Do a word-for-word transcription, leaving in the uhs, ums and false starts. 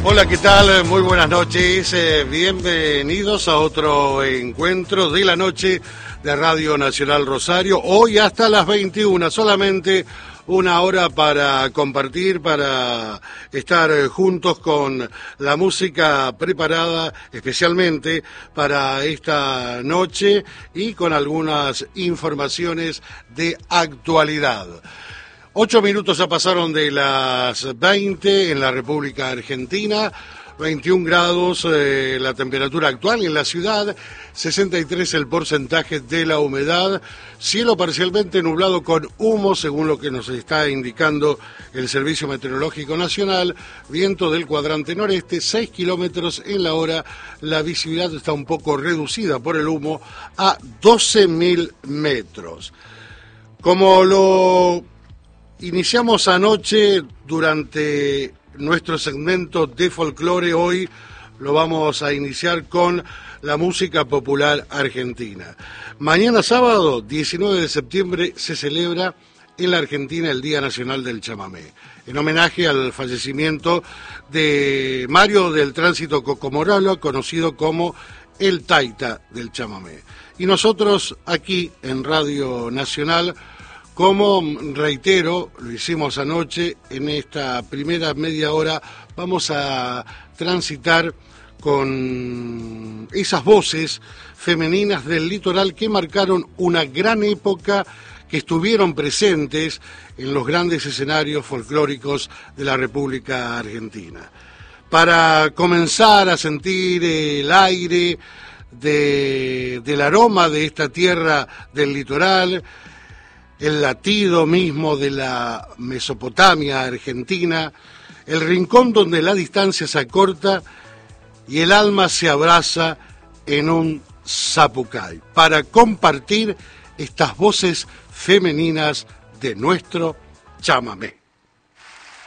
Hola, ¿qué tal? Muy buenas noches. Eh, bienvenidos a otro encuentro de la noche de Radio Nacional Rosario. Hoy hasta las veintiuna, solamente una hora para compartir, para estar juntos con la música preparada especialmente para esta noche y con algunas informaciones de actualidad. Ocho minutos ya pasaron de las veinte en la República Argentina, veintiún grados eh, la temperatura actual en la ciudad, sesenta y tres el porcentaje de la humedad, cielo parcialmente nublado con humo, según lo que nos está indicando el Servicio Meteorológico Nacional, viento del cuadrante noreste, seis kilómetros en la hora, la visibilidad está un poco reducida por el humo a doce mil metros. Como lo iniciamos anoche durante nuestro segmento de folclore, hoy lo vamos a iniciar con la música popular argentina. Mañana sábado, diecinueve de septiembre, se celebra en la Argentina el Día Nacional del Chamamé, en homenaje al fallecimiento de Mario del Tránsito Cocomorolo, conocido como el Taita del Chamamé. Y nosotros aquí en Radio Nacional, como reitero, lo hicimos anoche, en esta primera media hora vamos a transitar con esas voces femeninas del litoral que marcaron una gran época, que estuvieron presentes en los grandes escenarios folclóricos de la República Argentina. Para comenzar a sentir el aire de, del aroma de esta tierra del litoral, el latido mismo de la Mesopotamia argentina, el rincón donde la distancia se acorta y el alma se abraza en un zapucay, para compartir estas voces femeninas de nuestro chamamé.